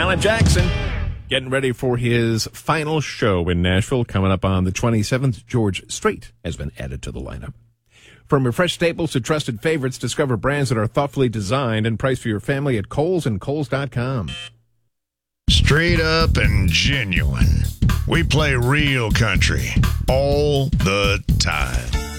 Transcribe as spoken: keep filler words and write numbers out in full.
Alan Jackson getting ready for his final show in Nashville coming up on the twenty-seventh. George Strait has been added to the lineup. From refreshed staples to trusted favorites, discover brands that are thoughtfully designed and priced for your family at Kohl's and Kohl's dot com. Straight up and genuine. We play real country all the time.